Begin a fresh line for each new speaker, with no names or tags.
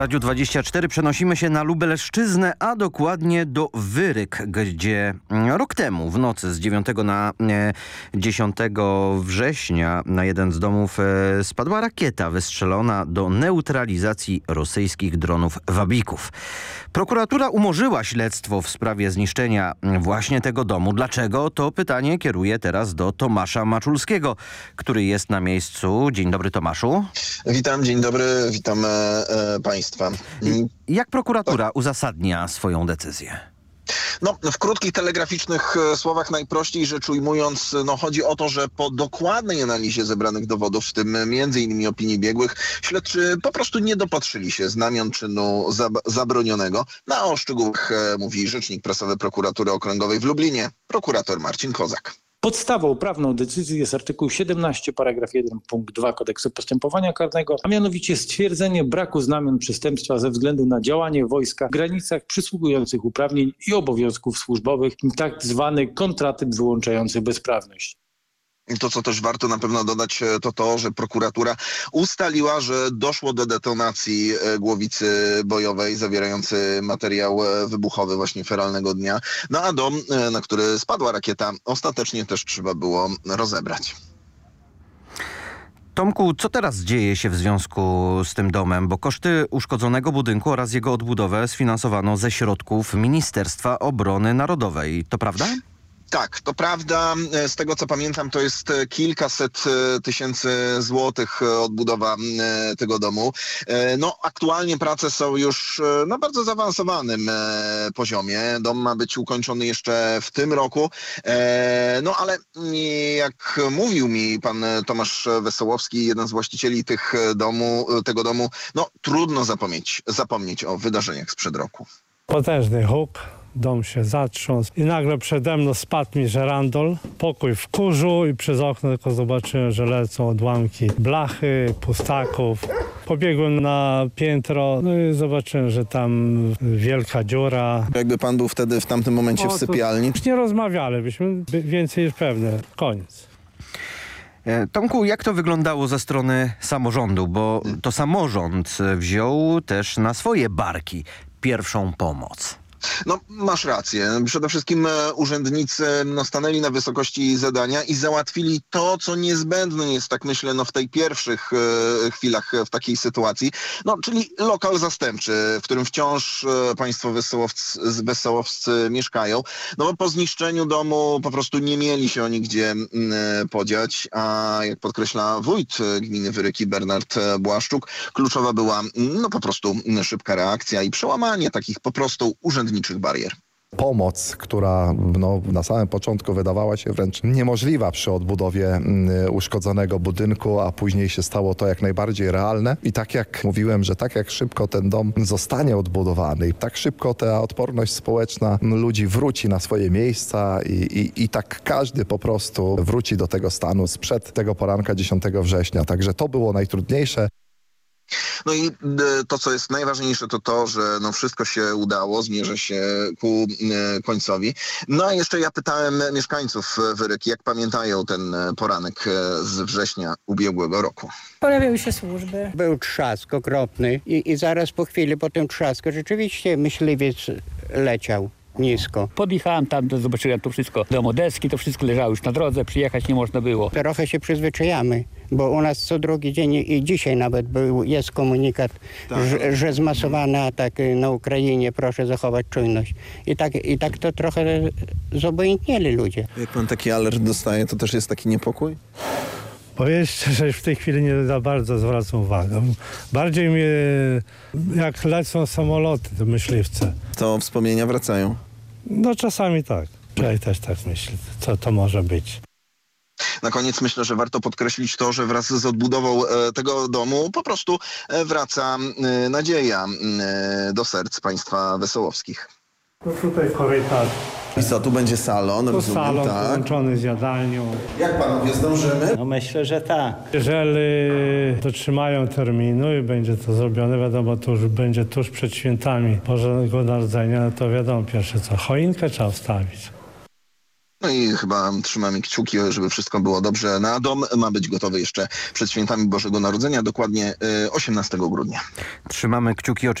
Radiu 24 przenosimy się na Lubelszczyznę, a dokładnie do Wyryk, gdzie rok temu w nocy z 9 na 10 września na jeden z domów spadła rakieta wystrzelona do neutralizacji rosyjskich dronów Wabików. Prokuratura umorzyła śledztwo w sprawie zniszczenia właśnie tego domu. Dlaczego? To pytanie kieruję teraz do Tomasza Maczulskiego, który jest na miejscu. Dzień dobry, Tomaszu.
Witam, dzień dobry, witam państwa.
Jak prokuratura uzasadnia swoją decyzję?
No, w krótkich, telegraficznych słowach najprościej rzecz ujmując, chodzi o to, że po dokładnej analizie zebranych dowodów, w tym m.in. opinii biegłych, śledczy po prostu nie dopatrzyli się znamion czynu zabronionego. A o szczegółach mówi rzecznik prasowy Prokuratury Okręgowej w Lublinie, prokurator Marcin Kozak.
Podstawą prawną decyzji jest artykuł 17 paragraf 1 punkt 2 Kodeksu Postępowania Karnego, a mianowicie stwierdzenie braku znamion przestępstwa ze względu na działanie wojska w granicach przysługujących uprawnień i obowiązków służbowych, tak zwany kontratyp wyłączający bezprawność.
To, co też warto na pewno dodać, to, że prokuratura ustaliła, że doszło do detonacji głowicy bojowej zawierający materiał wybuchowy właśnie feralnego dnia. No a dom, na który spadła rakieta, ostatecznie też trzeba było rozebrać.
Tomku, co teraz dzieje się w związku z tym domem? Bo koszty uszkodzonego budynku oraz jego odbudowę sfinansowano ze środków Ministerstwa Obrony Narodowej. To prawda?
Tak, to prawda. Z tego co pamiętam, to jest kilkaset tysięcy złotych odbudowa tego domu. No, aktualnie prace są już na bardzo zaawansowanym poziomie. Dom ma być ukończony jeszcze w tym roku. No, ale jak mówił mi pan Tomasz Wesołowski, jeden z właścicieli tego domu, no trudno zapomnieć o wydarzeniach sprzed roku.
Potężny huk. Dom się zatrząsł i nagle przede mną spadł mi żerandol, pokój w kurzu i przez okno tylko zobaczyłem, że lecą odłamki blachy, pustaków. Pobiegłem na piętro, no i zobaczyłem, że tam wielka dziura.
Jakby pan był wtedy w tamtym momencie w sypialni?
Już nie rozmawialibyśmy, więcej niż pewne. Koniec.
Tomku, jak to wyglądało ze strony samorządu? Bo to samorząd wziął też na swoje barki pierwszą pomoc.
No, masz rację. Przede wszystkim urzędnicy stanęli na wysokości zadania i załatwili to, co niezbędne jest, tak myślę, w tej pierwszych chwilach w takiej sytuacji. No, czyli lokal zastępczy, w którym wciąż państwo wesołowscy mieszkają. No, bo po zniszczeniu domu po prostu nie mieli się oni gdzie podziać, a jak podkreśla wójt gminy Wyryki Bernard Błaszczuk, kluczowa była po prostu szybka reakcja i przełamanie takich po prostu urzędniczych barier.
Pomoc, która na samym początku wydawała się wręcz niemożliwa przy odbudowie uszkodzonego budynku, a później się stało to jak najbardziej realne. I tak jak mówiłem, że tak jak szybko ten dom zostanie odbudowany, tak szybko ta odporność społeczna ludzi wróci na swoje miejsca i tak każdy po prostu wróci do tego stanu sprzed tego poranka 10 września. Także to było najtrudniejsze.
No i to, co jest najważniejsze, to, że wszystko się udało, zmierza się ku końcowi. No a jeszcze ja pytałem mieszkańców Wyryki, jak pamiętają ten poranek z września ubiegłego roku.
Pojawiały się służby.
Był trzask okropny i zaraz po chwili po tym trzasku rzeczywiście myśliwiec leciał nisko.
Podjechałem tam, zobaczyłem to wszystko, domodeski, to wszystko leżało już na drodze, przyjechać nie można było.
Trochę się przyzwyczajamy, bo u nas co drugi dzień i dzisiaj nawet jest komunikat, że zmasowany atak na Ukrainie, proszę zachować czujność. I tak to trochę zobojętnieli ludzie.
Jak pan taki alert dostaje, to też jest taki niepokój?
Powiem szczerze, w tej chwili nie za bardzo zwracam uwagę. Bardziej mnie, jak lecą samoloty, to myśliwce.
To wspomnienia wracają?
No czasami tak. Ja też tak myślę, co to może być.
Na koniec myślę, że warto podkreślić to, że wraz z odbudową tego domu po prostu wraca nadzieja do serc państwa wesołowskich.
No tutaj korytarz.
I co, tu będzie salon,
To
rozumiem,
salon
tak?
połączony z jadalnią.
Jak panowie, zdążymy?
No myślę, że tak.
Jeżeli dotrzymają terminu i będzie to zrobione, wiadomo, to już będzie tuż przed świętami Bożego Narodzenia, to wiadomo pierwsze co, choinkę trzeba wstawić.
No i chyba trzymamy kciuki, żeby wszystko było dobrze. Na dom ma być gotowy jeszcze przed świętami Bożego Narodzenia, dokładnie 18 grudnia.
Trzymamy kciuki